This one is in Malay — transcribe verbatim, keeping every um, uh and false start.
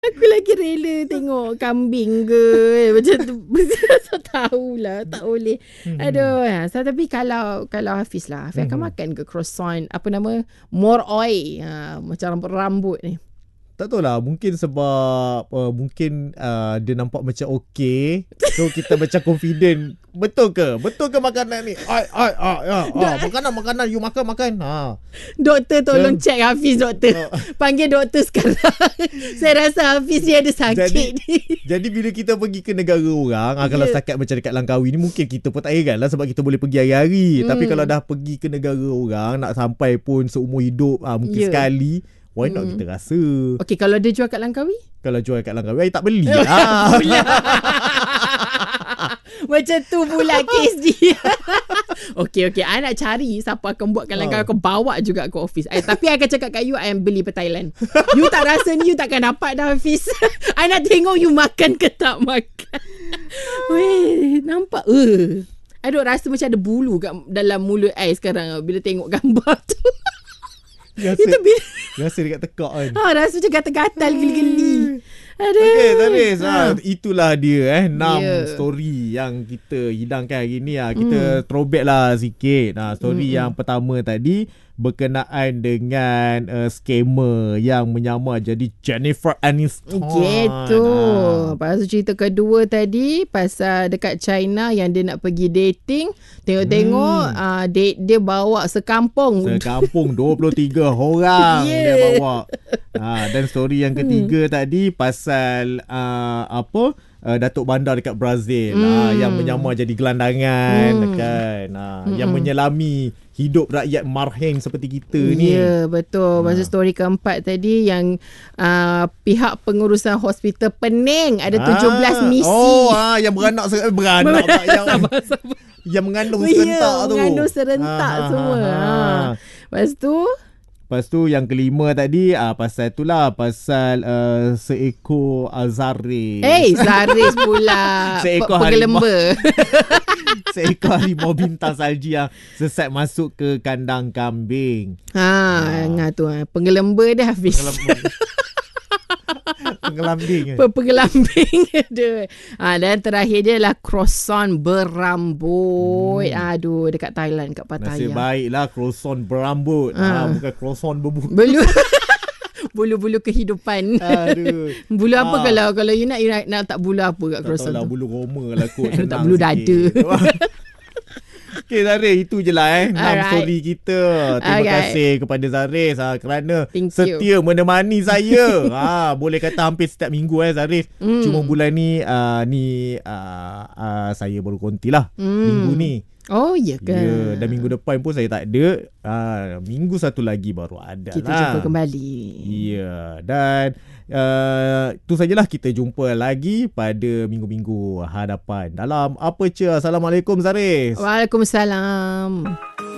Aku lagi rela tengok kambing ke macam tu. So tahulah, tak boleh. Aduh, ya. So, tapi kalau kalau Hafiz lah, Hafiz akan makan ke croissant apa nama more oil, ha, macam rambut-rambut ni. Tak tahu lah, mungkin sebab uh, mungkin uh, dia nampak macam okey, so kita macam confident. Betul ke? Betul ke makanan ni? Ai ai ai ah, ah, makanan makanan you makan makan. Ha. Doktor tolong Dan, check Hafiz doktor. Uh, Panggil doktor sekarang. Saya rasa Hafiz ni ada sakit jadi, ni. Jadi bila kita pergi ke negara orang, yeah. kalau setakat macam dekat Langkawi ni mungkin kita pun tak heran lah sebab kita boleh pergi hari-hari. Hmm. Tapi kalau dah pergi ke negara orang, nak sampai pun seumur hidup ah, mungkin yeah. sekali. Why not hmm. kita rasa? Okey, kalau dia jual kat Langkawi? Kalau jual kat Langkawi, tak beli lah. Macam tu pula kes dia. Okey, okey. I nak cari siapa akan buat kat Langkawi. Aku bawa juga ke office. I, tapi I akan cakap kat you, I beli per Thailand. You tak rasa ni, you takkan dapat dah Hafiz. I nak tengok you makan ke tak makan. Weh, nampak? Uh. I duk rasa macam ada bulu kat dalam mulut I sekarang bila tengok gambar tu. Rasa, itu bila rasa dekat tekak kan. Ha, rasa macam gatal-gatal geli-geli. Aduh. Okey, Taris. Ha. Ha, itulah dia eh enam yeah. story yang kita hidangkan hari ni ah. Kita mm. throwback lah sikit. Nah, story mm. yang pertama tadi berkenaan dengan uh, scammer yang menyamar jadi Jennifer Aniston. Gitu. Ha. Lepas tu cerita kedua tadi pasal dekat China yang dia nak pergi dating. Tengok-tengok hmm. uh, date dia bawa sekampung. Sekampung dua puluh tiga orang yeah. dia bawa. Ha, dan story yang ketiga hmm. tadi pasal uh, apa? Uh, Datuk Bandar dekat Brazil hmm. uh, yang menyamar jadi gelandangan hmm. kan. Uh, hmm. Yang menyelami hidup rakyat marheng seperti kita yeah, ni. Ya, betul. Masa uh. story keempat tadi yang uh, pihak pengurusan hospital Pening ada tujuh belas ah. misi. Oh, ah, yang beranak beranak tak, yang sabar, sabar. Yang mengandung serentak yeah, tu. Mengandung serentak ah, semua. Ah, ah, ah. Lepas tu Lepas tu yang kelima tadi ah, pasal itulah pasal uh, seekor uh, zaris. Eh, hey, zaris pula. Seekor pengelemba. Seekor harimau bintang salji yang sesat masuk ke kandang kambing. Ha, ingat tu pengelemba dia Hafiz. Pengelambing. Pengelambing dia. Ha, dan terakhir dia lah croissant berambut. Hmm. Aduh, dekat Thailand, kat Pattaya. Nasib baiklah croissant berambut. Ha. Ha, bukan croissant berbulu. Bulu. Bulu-bulu kehidupan. Aduh. Bulu apa ha. kalau kalau you nak, you nak, nak tak bulu apa kat croissant tu? Tak bulu roma lah kot. Tak bulu dada. Okay Zaris, itu je lah eh enam story kita. Terima Alright. kasih kepada Zaris ha, kerana Thank setia you. menemani saya. ha, Boleh kata hampir setiap minggu eh Zaris. mm. Cuma bulan ni uh, Ni uh, uh, saya baru konti lah mm. minggu ni. Oh ya ke? Ya, dan minggu depan pun saya tak ada. Ha, minggu satu lagi baru ada kita lah. Kita jumpa kembali. Ya, dan uh, itu sajalah, kita jumpa lagi pada minggu-minggu hadapan dalam Apa Ce. Assalamualaikum Zaris. Waalaikumsalam.